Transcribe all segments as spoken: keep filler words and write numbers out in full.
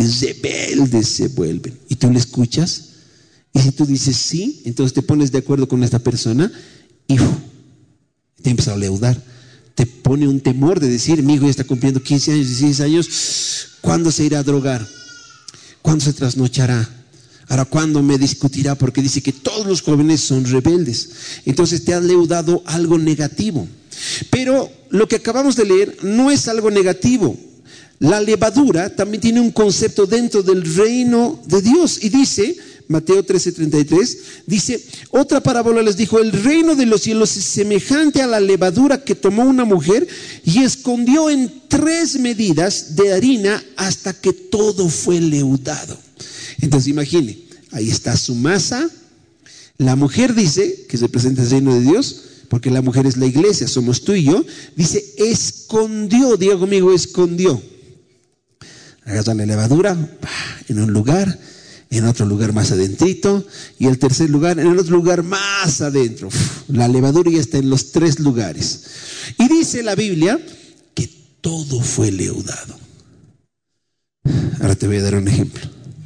rebeldes se vuelven. Y tú le escuchas, y si tú dices sí, entonces te pones de acuerdo con esta persona y uf, te empieza a leudar. Te pone un temor de decir, mi hijo ya está cumpliendo quince años, dieciséis años, ¿cuándo se irá a drogar? ¿Cuándo se trasnochará? Ahora, ¿cuándo me discutirá? Porque dice que todos los jóvenes son rebeldes. Entonces te ha leudado algo negativo. Pero lo que acabamos de leer no es algo negativo. La levadura también tiene un concepto dentro del reino de Dios. Y dice, Mateo trece treinta y tres, dice, otra parábola les dijo, el reino de los cielos es semejante a la levadura que tomó una mujer y escondió en tres medidas de harina hasta que todo fue leudado. Entonces imagine, ahí está su masa. La mujer dice, que representa el reino de Dios, porque la mujer es la iglesia, somos tú y yo, dice, escondió, diga conmigo, escondió. Agarra la levadura en un lugar, en otro lugar más adentrito, y el tercer lugar, en el otro lugar más adentro. Uf, la levadura ya está en los tres lugares. Y dice la Biblia que todo fue leudado. Ahora te voy a dar un ejemplo.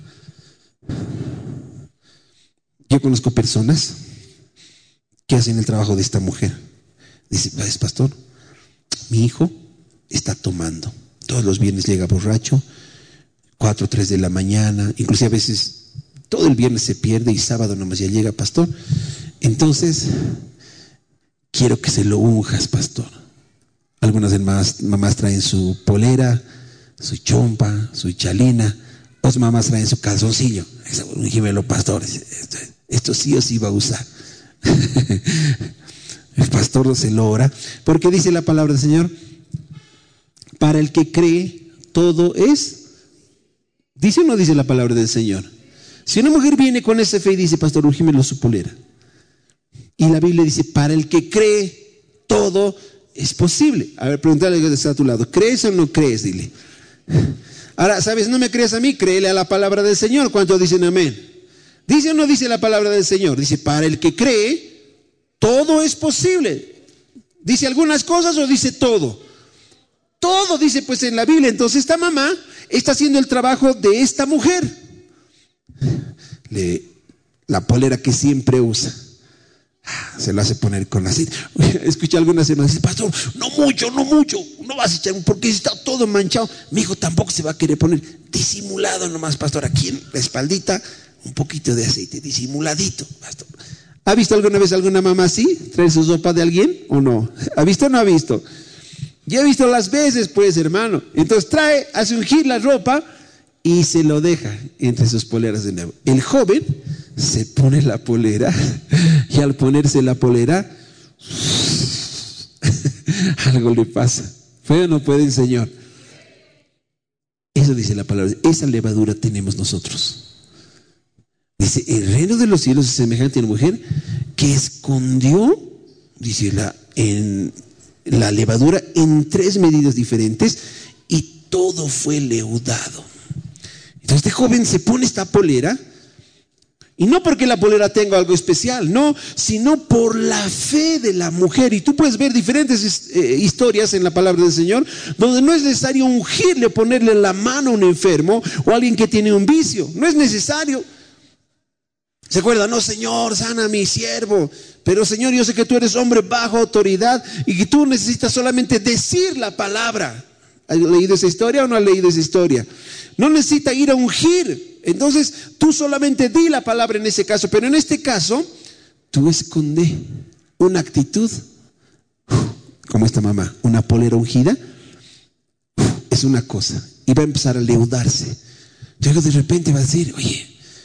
Yo conozco personas que hacen el trabajo de esta mujer. Dice, ¿ves, pastor? Mi hijo está tomando. Todos los viernes llega borracho, cuatro o tres de la mañana, inclusive a veces todo el viernes se pierde y sábado nomás ya llega, pastor. Entonces, quiero que se lo unjas, pastor. Algunas mamás, mamás traen su polera, su chompa, su chalina. Otras mamás traen su calzoncillo. Ungímelo, pastor. Esto, esto sí o sí va a usar. El pastor se lo ora, porque dice la palabra del Señor, para el que cree, todo es. ¿Dice o no dice la palabra del Señor? Si una mujer viene con esa fe y dice, pastor, ungímelo su polera, y la Biblia dice, para el que cree, todo es posible. A ver, pregúntale al que está a tu lado, ¿crees o no crees? Dile. Ahora, ¿sabes? No me crees a mí, créele a la palabra del Señor. ¿Cuántos dicen amén? ¿Dice o no dice la palabra del Señor? Dice, para el que cree, todo es posible. ¿Dice algunas cosas o dice todo? Todo dice pues en la Biblia. Entonces esta mamá está haciendo el trabajo de esta mujer. Le, la polera que siempre usa, se lo hace poner con aceite. Escuché algunas semanas, dice, pastor, no mucho, no mucho, no vas a echar, porque está todo manchado. Mi hijo tampoco se va a querer poner, disimulado nomás, pastor, aquí en la espaldita, un poquito de aceite, disimuladito, pastor. ¿Ha visto alguna vez alguna mamá así? ¿Trae su sopa de alguien o no? ¿Ha visto o no ha visto? Yo he visto las veces, pues, hermano. Entonces trae, hace ungir la ropa y se lo deja entre sus poleras de nuevo. El joven se pone la polera y al ponerse la polera algo le pasa. ¿Puede o no puede, Señor? Eso dice la palabra. Esa levadura tenemos nosotros. Dice, el reino de los cielos es semejante a una mujer que escondió, dice la, en la levadura en tres medidas diferentes y todo fue leudado. Entonces este joven se pone esta polera, y no porque la polera tenga algo especial, no, sino por la fe de la mujer. Y tú puedes ver diferentes eh, historias en la palabra del Señor, donde no es necesario ungirle o ponerle la mano a un enfermo o a alguien que tiene un vicio, no es necesario. ¿Se acuerdan? No, Señor, sana a mi siervo. Pero Señor, yo sé que tú eres hombre bajo autoridad y que tú necesitas solamente decir la palabra. ¿Has leído esa historia o no has leído esa historia? No necesita ir a ungir. Entonces tú solamente di la palabra en ese caso. Pero en este caso, tú esconde una actitud como esta mamá, una polera ungida. Es una cosa y va a empezar a leudarse. Luego de repente va a decir, oye,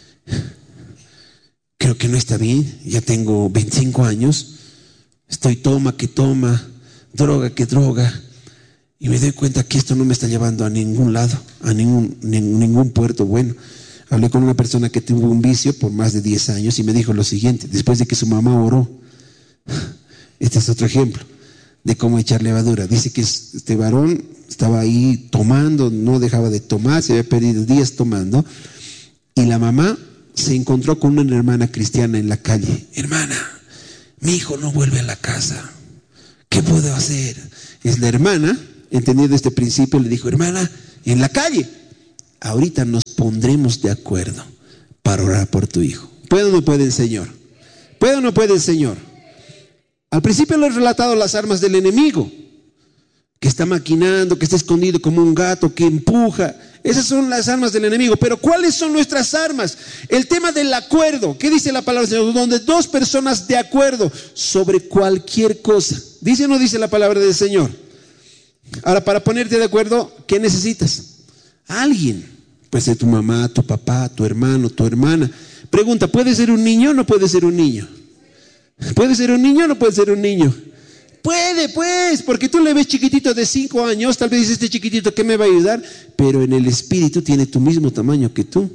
creo que no está bien, ya tengo veinticinco años, estoy toma que toma, droga que droga, y me doy cuenta que esto no me está llevando a ningún lado, a ningún, ningún puerto bueno. Hablé con una persona que tuvo un vicio por más de diez años y me dijo lo siguiente, después de que su mamá oró. Este es otro ejemplo de cómo echar levadura. Dice que este varón estaba ahí tomando, no dejaba de tomar, se había perdido días tomando, y la mamá se encontró con una hermana cristiana en la calle. Hermana, mi hijo no vuelve a la casa, ¿qué puedo hacer? Es la hermana, entendiendo este principio, le dijo, hermana, en la calle ahorita nos pondremos de acuerdo para orar por tu hijo. ¿Puede o no puede el Señor? ¿Puede o no puede el Señor? Al principio le he relatado las armas del enemigo, que está maquinando, que está escondido como un gato, que empuja. Esas son las armas del enemigo. Pero ¿cuáles son nuestras armas? El tema del acuerdo. ¿Qué dice la palabra del Señor? Donde dos personas de acuerdo sobre cualquier cosa. ¿Dice o no dice la palabra del Señor? Ahora, para ponerte de acuerdo, ¿qué necesitas? Alguien. Puede ser tu mamá, tu papá, tu hermano, tu hermana. Pregunta, ¿puede ser un niño o no puede ser un niño? ¿Puede ser un niño o no puede ser un niño? Puede, pues, porque tú le ves chiquitito de cinco años, tal vez dices, este chiquitito, ¿qué me va a ayudar? Pero en el espíritu tiene tu mismo tamaño que tú.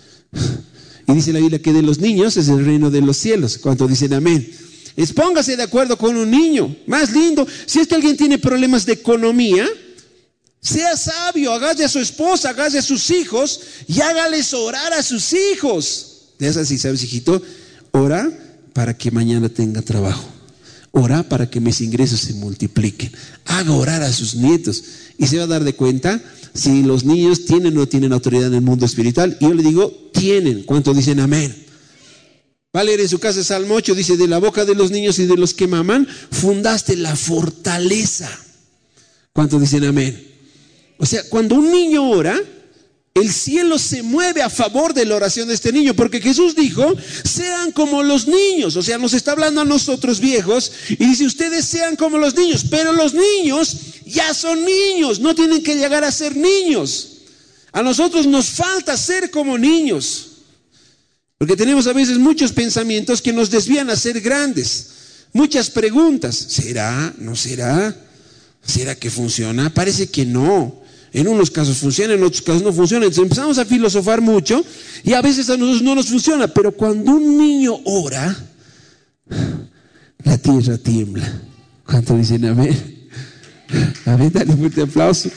Y dice la Biblia que de los niños es el reino de los cielos. ¿Cuánto dicen amén? Es póngase de acuerdo con un niño, más lindo. Si es que alguien tiene problemas de economía, sea sabio, agarre a su esposa, agarre a sus hijos y hágales orar a sus hijos. Es así, ¿sabes, hijito? Ora para que mañana tenga trabajo. Ora para que mis ingresos se multipliquen. Haga orar a sus nietos y se va a dar de cuenta si los niños tienen o no tienen autoridad en el mundo espiritual. Y yo le digo, tienen. ¿Cuánto dicen amén? Va a leer en su casa Salmo ocho, dice, de la boca de los niños y de los que maman, fundaste la fortaleza. ¿Cuánto dicen amén? O sea, cuando un niño ora, el cielo se mueve a favor de la oración de este niño, porque Jesús dijo, sean como los niños. O sea, nos está hablando a nosotros viejos y dice, ustedes sean como los niños, pero los niños ya son niños, no tienen que llegar a ser niños. A nosotros nos falta ser como niños, porque tenemos a veces muchos pensamientos que nos desvían a ser grandes, muchas preguntas. ¿Será? ¿No será? ¿Será que funciona? Parece que no. En unos casos funciona, en otros casos no funciona. Entonces empezamos a filosofar mucho y a veces a nosotros no nos funciona. Pero cuando un niño ora, la tierra tiembla. ¿Cuánto dicen amén? Amén, dale un fuerte aplauso.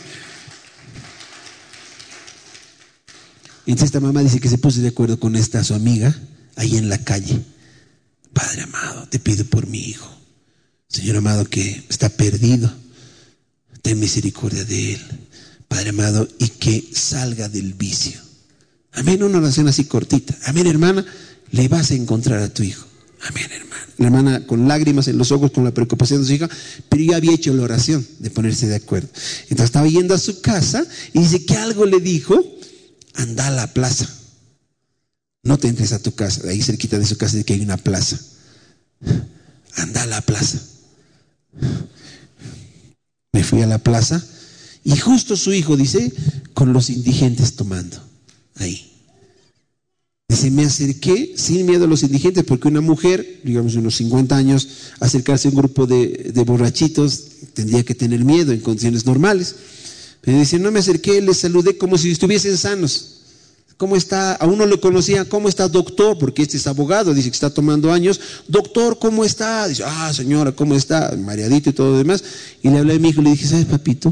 Entonces esta mamá dice que se puso de acuerdo con esta su amiga ahí en la calle. Padre amado, te pido por mi hijo. Señor amado, que está perdido, ten misericordia de él. Padre amado, y que salga del vicio. Amén, una oración así cortita. Amén, hermana, le vas a encontrar a tu hijo. Amén, hermana. La hermana con lágrimas en los ojos, con la preocupación de su hija, pero ya había hecho la oración de ponerse de acuerdo. Entonces estaba yendo a su casa y dice que algo le dijo, anda a la plaza. No te entres a tu casa, ahí cerquita de su casa dice que hay una plaza. Anda a la plaza. Me fui a la plaza. Y justo su hijo, dice, con los indigentes tomando, ahí. Dice, me acerqué sin miedo a los indigentes, porque una mujer, digamos unos cincuenta años, acercarse a un grupo de, de borrachitos, tendría que tener miedo en condiciones normales. Pero dice, no me acerqué, les saludé como si estuviesen sanos. ¿Cómo está? A uno lo conocía, ¿cómo está, doctor? Porque este es abogado, dice que está tomando años. Doctor, ¿cómo está? Dice, ah, señora, ¿cómo está? Mareadito y todo lo demás. Y le hablé a mi hijo y le dije, ¿sabes, papito?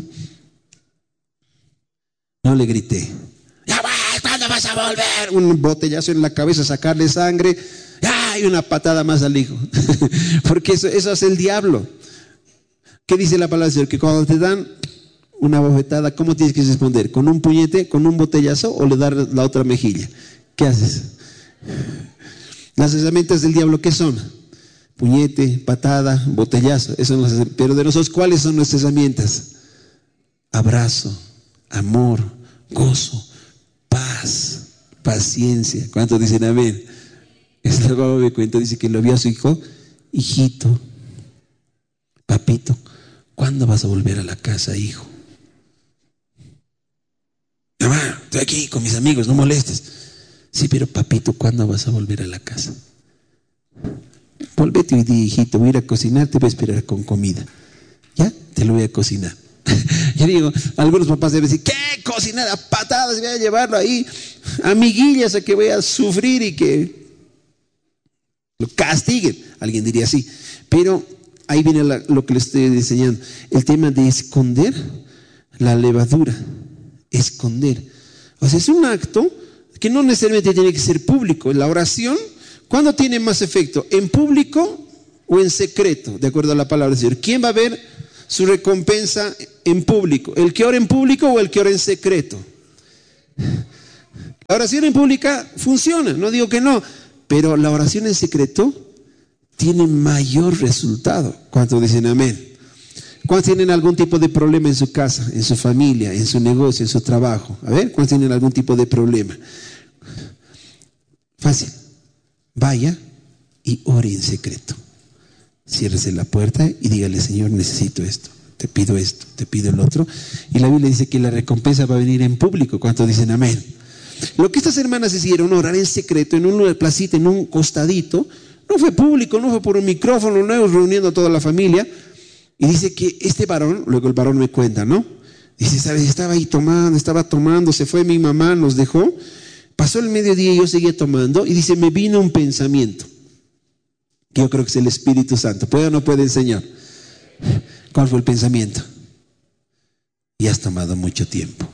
No le grité, ya va, ¿cuándo vas a volver? Un botellazo en la cabeza, sacarle sangre, ¡ay! Una patada más al hijo. Porque eso, eso hace el diablo. ¿Qué dice la palabra del Señor? Que cuando te dan una bofetada, ¿cómo tienes que responder? ¿Con un puñete, con un botellazo o le dar la otra mejilla? ¿Qué haces? Las herramientas del diablo, ¿qué son? Puñete, patada, botellazo. Eso no es, pero de nosotros, ¿cuáles son nuestras herramientas? Abrazo, amor, gozo, paz, paciencia. ¿Cuántos dicen amén? Esta mamá me cuenta, dice que lo vio a su hijo, hijito, papito, ¿cuándo vas a volver a la casa, hijo? Mamá, estoy aquí con mis amigos, no molestes. Sí, pero papito, ¿cuándo vas a volver a la casa? Volvete hoy día, hijito, voy a ir a cocinar, te voy a esperar con comida. ¿Ya? Te lo voy a cocinar. Yo digo, algunos papás deben decir, ¿qué? Cocinar a patadas, voy a llevarlo ahí, amiguillas, a que voy a sufrir y que lo castiguen. Alguien diría así. Pero ahí viene la, lo que les estoy enseñando. El tema de esconder la levadura. Esconder. O sea, es un acto que no necesariamente tiene que ser público. La oración, ¿cuándo tiene más efecto? ¿En público o en secreto? De acuerdo a la palabra del Señor. ¿Quién va a ver su recompensa en público? ¿El que ora en público o el que ora en secreto? La oración en pública funciona, no digo que no, pero la oración en secreto tiene mayor resultado. ¿Cuántos dicen amén? ¿Cuántos tienen algún tipo de problema en su casa, en su familia, en su negocio, en su trabajo? A ver, ¿cuántos tienen algún tipo de problema? Fácil. Vaya y ore en secreto. Ciérrese la puerta y dígale: Señor, necesito esto, te pido esto, te pido el otro. Y la Biblia dice que la recompensa va a venir en público. ¿Cuántos dicen amén? Lo que estas hermanas hicieron, orar en secreto, en una placita, en un costadito, no fue público, no fue por un micrófono, no reuniendo a toda la familia. Y dice que este varón, luego el varón me cuenta, ¿no? Dice, ¿sabes? Estaba ahí tomando, estaba tomando, se fue mi mamá, nos dejó. Pasó el mediodía y yo seguía tomando. Y dice, me vino un pensamiento. Que yo creo que es el Espíritu Santo. ¿Puede o no puede enseñar? ¿Cuál fue el pensamiento? Ya has tomado mucho tiempo.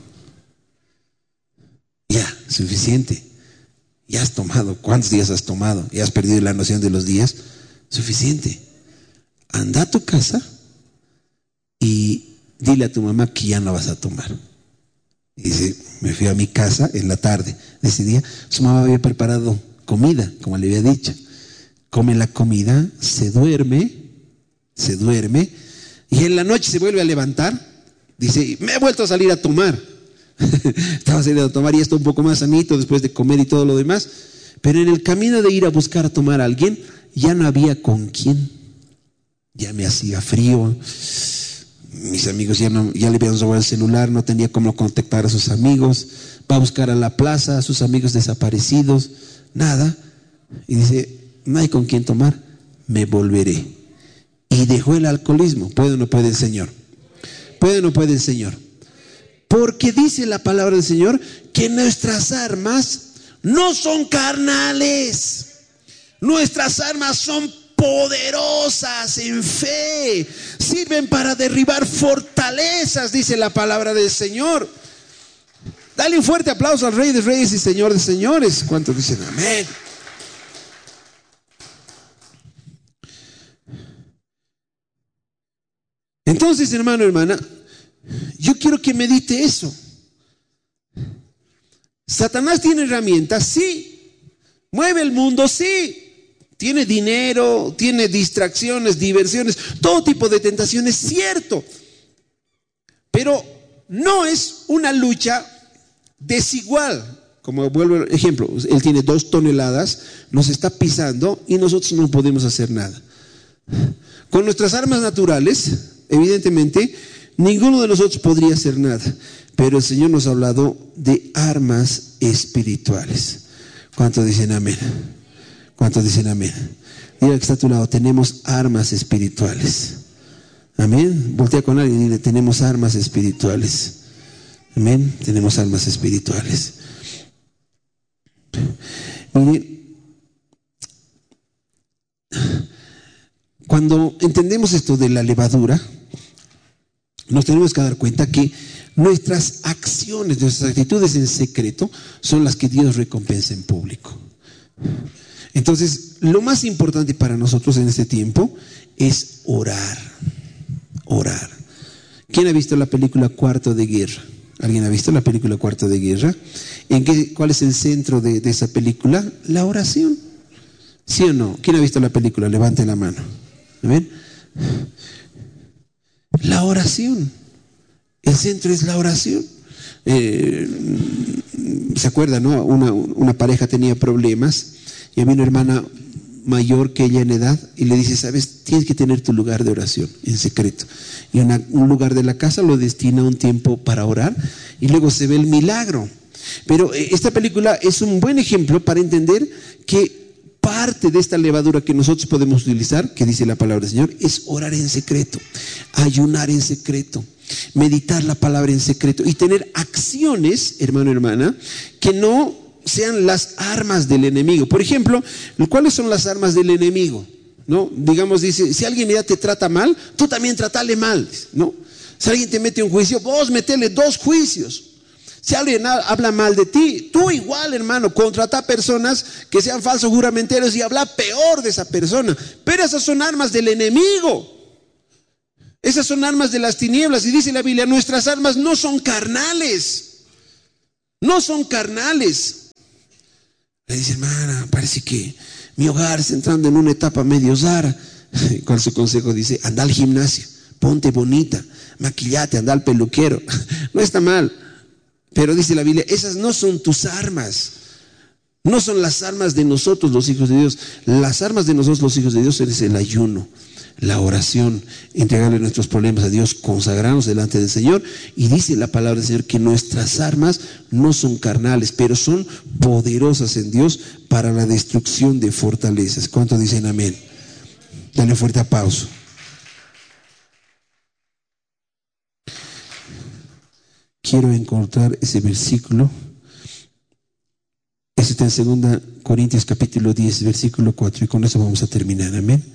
Ya, suficiente. Ya has tomado. ¿Cuántos días has tomado? Ya has perdido la noción de los días. Suficiente. Anda a tu casa y dile a tu mamá que ya no vas a tomar. Y dice, me fui a mi casa en la tarde de ese día. Su mamá había preparado comida, como le había dicho. Come la comida, se duerme, se duerme, y en la noche se vuelve a levantar. Dice, me he vuelto a salir a tomar. Estaba saliendo a tomar y esto un poco más sanito después de comer y todo lo demás. Pero en el camino de ir a buscar a tomar a alguien, ya no había con quién. Ya me hacía frío. Mis amigos ya, no, ya le habían robado el celular, no tenía cómo contactar a sus amigos. Va a buscar a la plaza a sus amigos desaparecidos, nada. Y dice, no hay con quién tomar, me volveré. Y dejó el alcoholismo. ¿Puede o no puede el Señor? ¿Puede o no puede el Señor? Porque dice la palabra del Señor que nuestras armas no son carnales. Nuestras armas son poderosas en fe, sirven para derribar fortalezas, dice la palabra del Señor. Dale un fuerte aplauso al Rey de Reyes y Señor de Señores. ¿Cuántos dicen amén? Entonces, hermano, hermana, yo quiero que medite eso. Satanás tiene herramientas, sí. Mueve el mundo, sí. Tiene dinero, tiene distracciones, diversiones, todo tipo de tentaciones, cierto. Pero no es una lucha desigual. Como vuelvo al ejemplo, él tiene dos toneladas, nos está pisando y nosotros no podemos hacer nada. Con nuestras armas naturales, evidentemente, ninguno de nosotros podría hacer nada. Pero el Señor nos ha hablado de armas espirituales. ¿Cuántos dicen amén? ¿Cuántos dicen amén? Dile que está a tu lado, tenemos armas espirituales. Amén. Voltea con alguien y dile, tenemos armas espirituales. Amén. Tenemos armas espirituales. Mire, cuando entendemos esto de la levadura, nos tenemos que dar cuenta que nuestras acciones, nuestras actitudes en secreto son las que Dios recompensa en público. Entonces, lo más importante para nosotros en este tiempo es orar. Orar. ¿Quién ha visto la película Cuarto de Guerra? ¿Alguien ha visto la película Cuarto de Guerra? ¿En qué, cuál es el centro de, de esa película? La oración. ¿Sí o no? ¿Quién ha visto la película? Levante la mano. ¿Ven? La oración. El centro es la oración. Eh, ¿Se acuerdan, no? Una, una pareja tenía problemas. Y había una hermana mayor que ella en edad y le dice, sabes, tienes que tener tu lugar de oración en secreto. Y una, un lugar de la casa lo destina un tiempo para orar y luego se ve el milagro. Pero esta película es un buen ejemplo para entender que parte de esta levadura que nosotros podemos utilizar, que dice la palabra del Señor, es orar en secreto, ayunar en secreto, meditar la palabra en secreto y tener acciones, hermano, hermana, que no sean las armas del enemigo. Por ejemplo, ¿cuáles son las armas del enemigo? ¿No? Digamos, dice, si alguien ya te trata mal, tú también tratale mal, ¿no? Si alguien te mete un juicio, vos metele dos juicios. Si alguien habla mal de ti, tú igual, hermano, contrata personas que sean falsos juramenteros y habla peor de esa persona. Pero esas son armas del enemigo. Esas son armas de las tinieblas. Y dice la Biblia, nuestras armas no son carnales. No son carnales. Le dice, hermana, parece que mi hogar está entrando en una etapa medio rara. ¿Cuál es su consejo? Dice, anda al gimnasio, ponte bonita, maquillate, anda al peluquero. No está mal, pero dice la Biblia, esas no son tus armas. No son las armas de nosotros los hijos de Dios. Las armas de nosotros los hijos de Dios es el ayuno, la oración, entregarle nuestros problemas a Dios, consagrarnos delante del Señor. Y dice la palabra del Señor que nuestras armas no son carnales, pero son poderosas en Dios para la destrucción de fortalezas. ¿Cuántos dicen amén? Dale un fuerte aplauso. Quiero encontrar ese versículo. Eso está en dos Corintios capítulo diez, versículo cuatro, y con eso vamos a terminar, amén.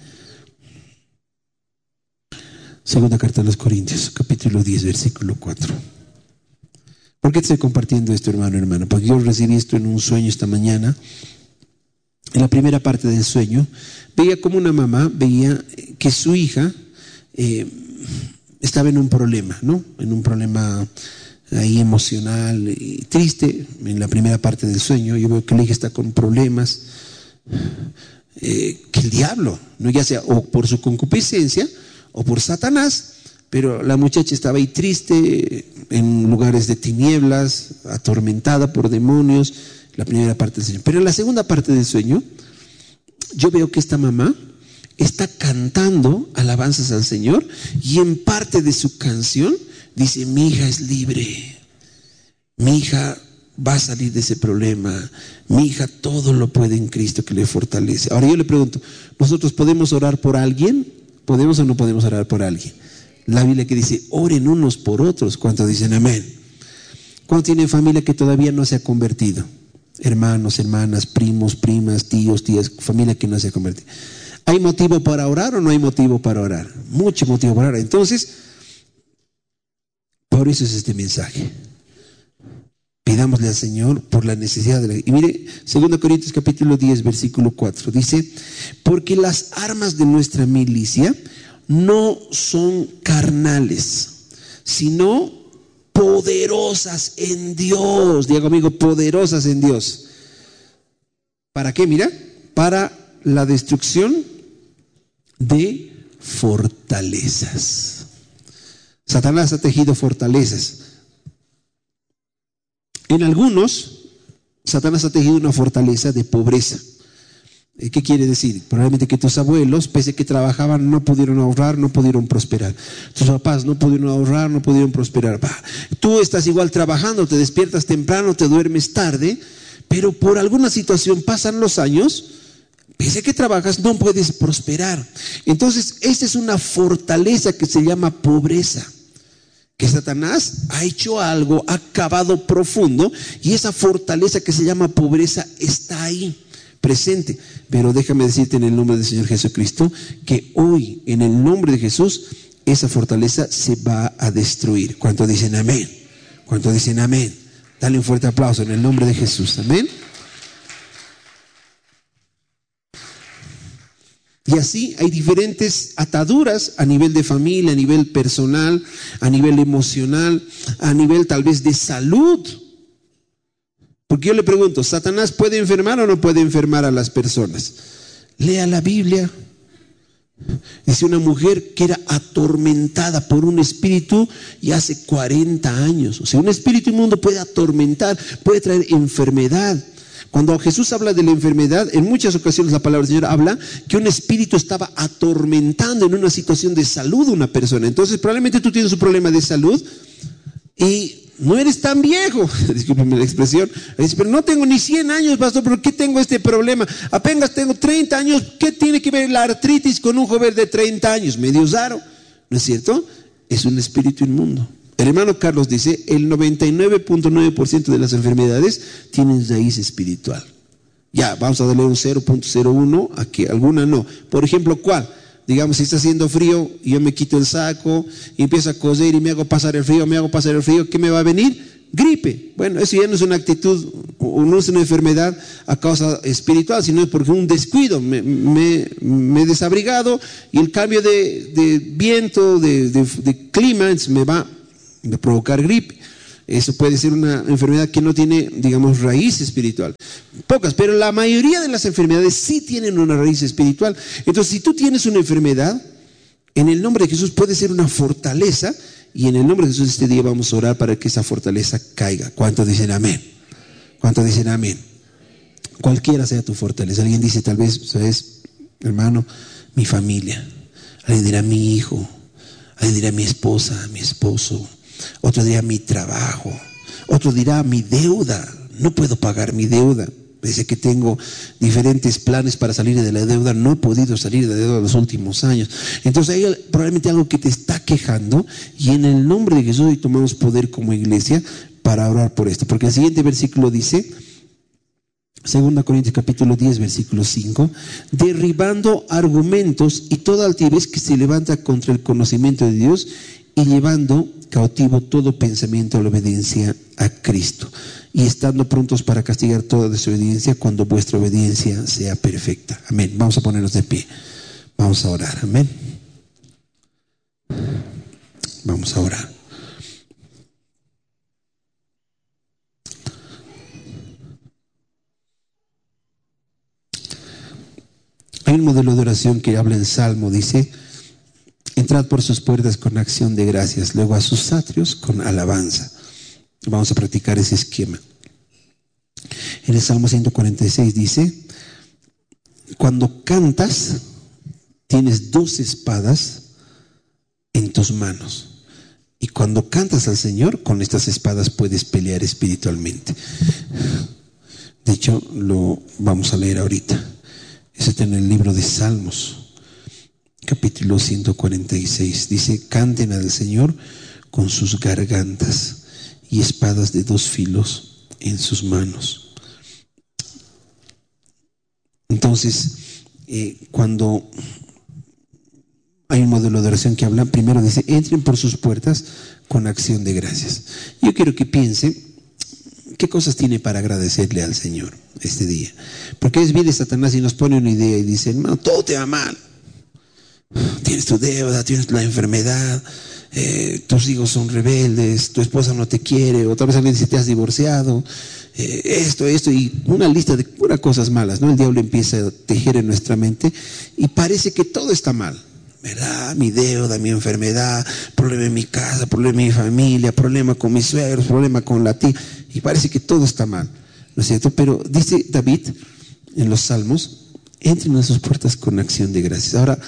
Segunda carta a los Corintios, capítulo diez, versículo cuatro. ¿Por qué te estoy compartiendo esto, hermano, hermano? Porque yo recibí esto en un sueño esta mañana. En la primera parte del sueño, veía como una mamá veía que su hija eh, estaba en un problema, ¿no? En un problema ahí emocional y triste. En la primera parte del sueño yo veo que la hija está con problemas, eh, que el diablo, no ya sea o por su concupiscencia o por Satanás, pero la muchacha estaba ahí triste, en lugares de tinieblas, atormentada por demonios. La primera parte del sueño. Pero en la segunda parte del sueño yo veo que esta mamá está cantando alabanzas al Señor, y en parte de su canción dice, mi hija es libre, mi hija va a salir de ese problema, mi hija todo lo puede en Cristo que le fortalece. Ahora yo le pregunto, ¿nosotros podemos orar por alguien? ¿Podemos o no podemos orar por alguien? La Biblia que dice, oren unos por otros. ¿Cuántos dicen amén? ¿Cuántos tienen familia que todavía no se ha convertido? Hermanos, hermanas, primos, primas, tíos, tías, familia que no se ha convertido. ¿Hay motivo para orar o no hay motivo para orar? Mucho motivo para orar. Entonces, por eso es este mensaje. Pidámosle al Señor por la necesidad de la... Y mire, dos Corintios capítulo diez, versículo cuatro, dice, porque las armas de nuestra milicia no son carnales, sino poderosas en Dios. Diga conmigo, poderosas en Dios. ¿Para qué? Mira, para la destrucción de fortalezas. Satanás ha tejido fortalezas. En algunos, Satanás ha tejido una fortaleza de pobreza. ¿Qué quiere decir? Probablemente que tus abuelos, pese a que trabajaban, no pudieron ahorrar, no pudieron prosperar. Tus papás no pudieron ahorrar, no pudieron prosperar. Bah, tú estás igual trabajando, te despiertas temprano, te duermes tarde, pero por alguna situación pasan los años, pese a que trabajas, no puedes prosperar. Entonces, esta es una fortaleza que se llama pobreza, que Satanás ha hecho algo, ha cavado profundo, y esa fortaleza que se llama pobreza está ahí, presente. Pero déjame decirte en el nombre del Señor Jesucristo que hoy, en el nombre de Jesús, esa fortaleza se va a destruir. ¿Cuántos dicen amén? ¿Cuántos dicen amén? Dale un fuerte aplauso en el nombre de Jesús. Amén. Y así hay diferentes ataduras a nivel de familia, a nivel personal, a nivel emocional, a nivel tal vez de salud. Porque yo le pregunto, ¿Satanás puede enfermar o no puede enfermar a las personas? Lea la Biblia. Dice una mujer que era atormentada por un espíritu y hace cuarenta años. O sea, un espíritu inmundo puede atormentar, puede traer enfermedad. Cuando Jesús habla de la enfermedad, en muchas ocasiones la palabra del Señor habla que un espíritu estaba atormentando en una situación de salud a una persona. Entonces probablemente tú tienes un problema de salud y no eres tan viejo, discúlpeme la expresión, dice, pero no tengo ni cien años, pastor, ¿por qué tengo este problema? Apenas tengo treinta años, ¿qué tiene que ver la artritis con un joven de treinta años? Medio raro, ¿no es cierto? Es un espíritu inmundo. El hermano Carlos dice, el noventa y nueve punto nueve por ciento de las enfermedades tienen raíz espiritual. Ya, vamos a darle un cero punto cero uno a que alguna no. Por ejemplo, ¿cuál? Digamos, si está haciendo frío y yo me quito el saco y empiezo a coser y me hago pasar el frío, me hago pasar el frío, ¿qué me va a venir? Gripe. Bueno, eso ya no es una actitud, no es una enfermedad a causa espiritual, sino es porque un descuido, me, me, me he desabrigado y el cambio de, de viento, de, de, de clima me va a provocar gripe. Eso puede ser una enfermedad que no tiene, digamos, raíz espiritual. Pocas, pero la mayoría de las enfermedades sí tienen una raíz espiritual. Entonces, si tú tienes una enfermedad, en el nombre de Jesús puede ser una fortaleza, y en el nombre de Jesús este día vamos a orar para que esa fortaleza caiga. ¿Cuántos dicen amén? ¿Cuántos dicen amén? Cualquiera sea tu fortaleza. Alguien dice, tal vez, ¿sabes, hermano? Mi familia. Alguien dirá mi hijo. Alguien dirá mi esposa, mi esposo. Otro dirá mi trabajo. Otro dirá mi deuda. No puedo pagar mi deuda. Pese a que tengo diferentes planes para salir de la deuda, no he podido salir de la deuda en los últimos años. Entonces hay probablemente algo que te está quejando, y en el nombre de Jesús hoy tomamos poder como iglesia para orar por esto. Porque el siguiente versículo dice, Segunda Corintios capítulo diez, versículo cinco, derribando argumentos y toda altivez que se levanta contra el conocimiento de Dios, y llevando cautivo todo pensamiento a la obediencia a Cristo, y estando prontos para castigar toda desobediencia cuando vuestra obediencia sea perfecta. Amén. Vamos a ponernos de pie. Vamos a orar. Amén. Vamos a orar. Hay un modelo de oración que habla en Salmo, dice: entrad por sus puertas con acción de gracias, luego a sus atrios con alabanza. Vamos a practicar ese esquema. En el Salmo ciento cuarenta y seis dice: cuando cantas, tienes dos espadas en tus manos. Y cuando cantas al Señor, con estas espadas puedes pelear espiritualmente. De hecho, lo vamos a leer ahorita. Eso está en el libro de Salmos, capítulo ciento cuarenta y seis. Dice: canten al Señor con sus gargantas y espadas de dos filos en sus manos. Entonces, eh, cuando hay un modelo de oración que habla, primero dice: entren por sus puertas con acción de gracias. Yo quiero que piense qué cosas tiene para agradecerle al Señor este día. Porque es viene Satanás y nos pone una idea y dice: hermano, todo te va mal. Tienes tu deuda, tienes la enfermedad, eh, tus hijos son rebeldes, tu esposa no te quiere, o tal vez alguien dice: te has divorciado, eh, esto, esto, y una lista de puras cosas malas, ¿no? El diablo empieza a tejer en nuestra mente y parece que todo está mal, ¿verdad? Mi deuda, mi enfermedad, problema en mi casa, problema en mi familia, problema con mis suegros, problema con la tía, y parece que todo está mal, ¿no es cierto? Pero dice David en los Salmos: entren a sus puertas con acción de gracias. Ahora,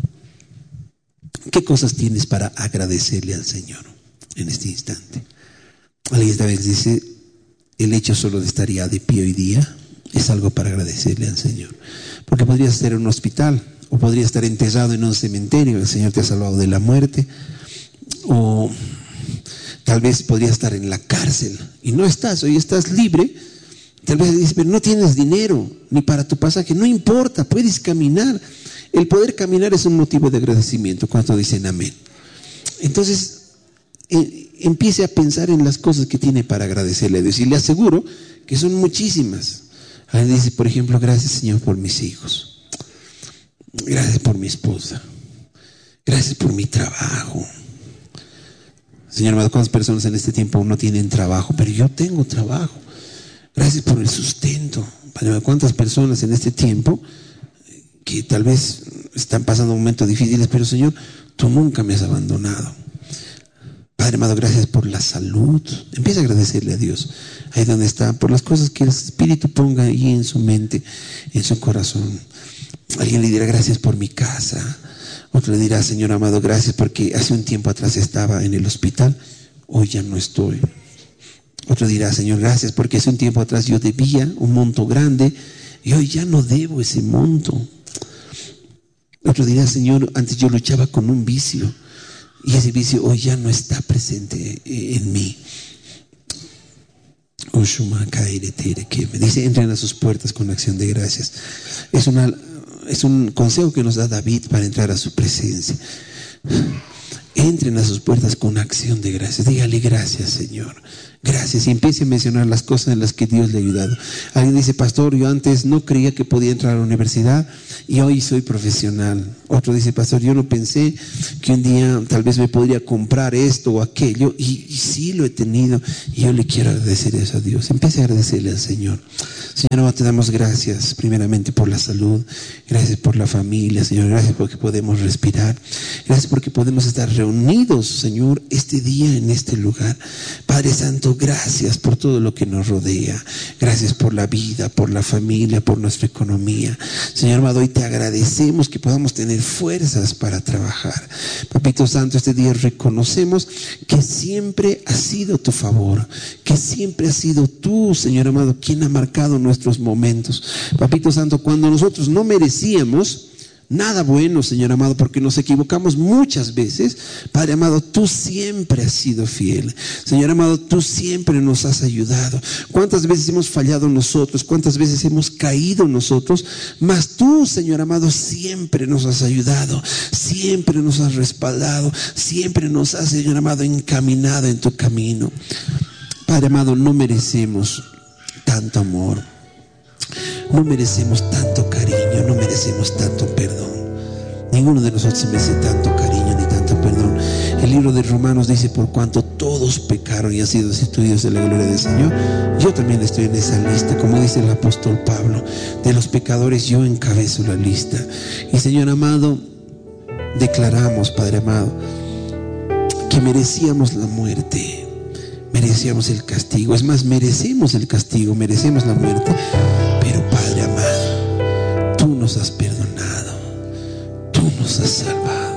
¿qué cosas tienes para agradecerle al Señor en este instante? Alguien esta vez dice: el hecho solo de estar ya de pie hoy día es algo para agradecerle al Señor. Porque podrías estar en un hospital, o podrías estar enterrado en un cementerio, el Señor te ha salvado de la muerte, o tal vez podrías estar en la cárcel y no estás, hoy estás libre. Tal vez dices: pero no tienes dinero ni para tu pasaje. No importa, puedes caminar. El poder caminar es un motivo de agradecimiento. ¿Cuántos dicen amén? Entonces, eh, empiece a pensar en las cosas que tiene para agradecerle a Dios. Y le aseguro que son muchísimas. Alguien dice, por ejemplo: gracias, Señor, por mis hijos. Gracias por mi esposa. Gracias por mi trabajo. Señor, ¿cuántas personas en este tiempo no tienen trabajo? Pero yo tengo trabajo. Gracias por el sustento. ¿Cuántas personas en este tiempo que tal vez están pasando momentos difíciles, pero Señor, tú nunca me has abandonado? Padre amado, gracias por la salud. Empieza a agradecerle a Dios ahí donde está, por las cosas que el Espíritu ponga ahí en su mente, en su corazón. Alguien le dirá: gracias por mi casa. Otro le dirá: Señor amado, gracias porque hace un tiempo atrás estaba en el hospital, hoy ya no estoy. Otro dirá: Señor, gracias porque hace un tiempo atrás yo debía un monto grande y hoy ya no debo ese monto. Otro dirá: Señor, antes yo luchaba con un vicio y ese vicio hoy ya no está presente en mí. Dice: entren a sus puertas con acción de gracias. Es, una, es un consejo que nos da David para entrar a su presencia. Entren a sus puertas con acción de gracias. Dígale gracias, Señor. Gracias. Y empiece a mencionar las cosas en las que Dios le ha ayudado. Alguien dice, pastor, yo antes no creía que podía entrar a la universidad y hoy soy profesional. Otro dice, pastor, yo no pensé que un día tal vez me podría comprar esto o aquello. Y, y sí lo he tenido. Y yo le quiero agradecer eso a Dios. Empiece a agradecerle al Señor. Señor, te damos gracias primeramente por la salud. Gracias por la familia, Señor. Gracias porque podemos respirar. Gracias porque podemos estar reunidos, Señor, este día en este lugar. Padre Santo, gracias por todo lo que nos rodea. Gracias por la vida, por la familia, por nuestra economía. Señor amado, hoy te agradecemos que podamos tener fuerzas para trabajar. Papito Santo, este día reconocemos que siempre ha sido tu favor, que siempre ha sido tú, Señor amado, quien ha marcado nuestros momentos. Papito Santo, cuando nosotros no merecíamos nada bueno, Señor amado, porque nos equivocamos muchas veces, Padre amado, tú siempre has sido fiel. Señor amado, tú siempre nos has ayudado. ¿Cuántas veces hemos fallado nosotros? ¿Cuántas veces hemos caído nosotros? Mas tú, Señor amado, siempre nos has ayudado, siempre nos has respaldado, siempre nos has, Señor amado, encaminado en tu camino. Padre amado, no merecemos tanto amor, no merecemos tanto cariño, no merecemos tanto perdón. Ninguno de nosotros se merece tanto cariño ni tanto perdón. El libro de Romanos dice, por cuanto todos pecaron y han sido destituidos de la gloria del Señor. Yo también estoy en esa lista, como dice el apóstol Pablo, de los pecadores yo encabezo la lista. Y Señor amado, declaramos, Padre amado, que merecíamos la muerte, merecíamos el castigo. Es más, merecemos el castigo, merecemos la muerte. Pero Padre amado, tú nos has perdonado, tú nos has salvado.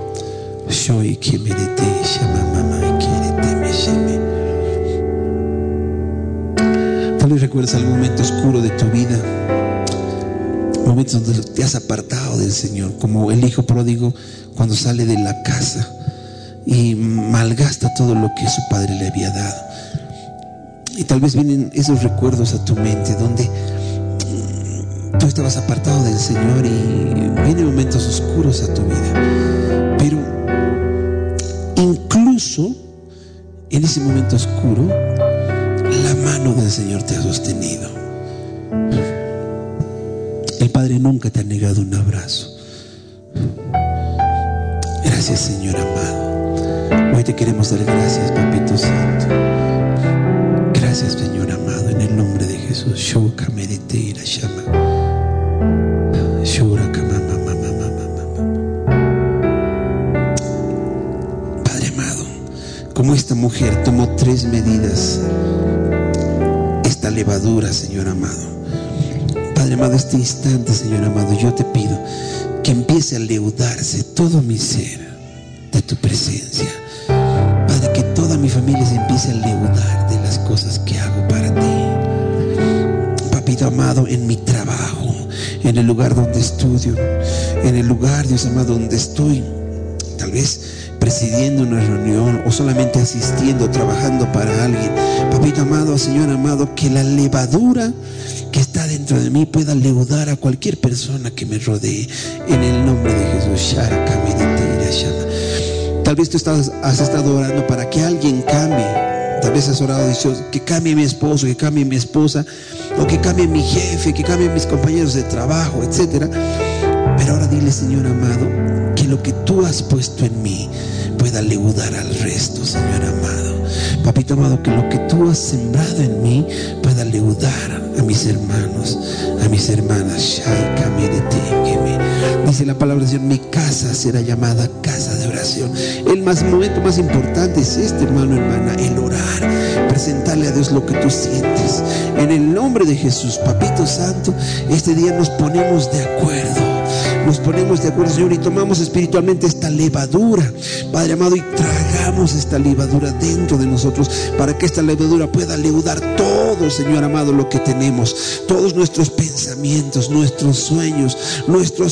Tal vez recuerdas algún momento oscuro de tu vida, momentos donde te has apartado del Señor, como el hijo pródigo cuando sale de la casa y malgasta todo lo que su padre le había dado. Y tal vez vienen esos recuerdos a tu mente donde tú estabas apartado del Señor y vienen momentos oscuros a tu vida. Pero incluso en ese momento oscuro, la mano del Señor te ha sostenido. El Padre nunca te ha negado un abrazo. Gracias, Señor amado. Hoy te queremos dar gracias, Papito Santo. Gracias, Señor amado, en el nombre de Jesús. Shoka medite y la llama. Padre amado, como esta mujer tomó tres medidas, esta levadura, Señor amado. Padre amado, este instante, Señor amado, yo te pido que empiece a leudarse todo mi ser de tu presencia. Padre, que toda mi familia se empiece a leudar de las cosas que hago para ti. Papito amado, en mi trabajo, en el lugar donde estudio, en el lugar, Dios amado, donde estoy, tal vez presidiendo una reunión o solamente asistiendo, trabajando para alguien. Papito amado, Señor amado, que la levadura que está dentro de mí pueda leudar a cualquier persona que me rodee, en el nombre de Jesús. Tal vez tú estás, has estado orando para que alguien cambie. Tal vez has orado, dicho, que cambie mi esposo, que cambie mi esposa, o que cambie mi jefe, que cambie mis compañeros de trabajo, etcétera. Pero ahora dile, Señor amado, que lo que tú has puesto en mí pueda leudar al resto, Señor amado. Papito amado, que lo que tú has sembrado en mí pueda leudar a mis hermanos, a mis hermanas. Dice la palabra del Señor, mi casa será llamada casa de oración. El más, momento más importante es este, hermano, hermana, el orar, presentarle a Dios lo que tú sientes. En el nombre de Jesús, Papito Santo, este día nos ponemos de acuerdo. Nos ponemos de acuerdo, Señor, y tomamos espiritualmente esta levadura, Padre amado, y tragamos esta levadura dentro de nosotros para que esta levadura pueda leudar todo, Señor amado, lo que tenemos, todos nuestros pensamientos, nuestros sueños, nuestros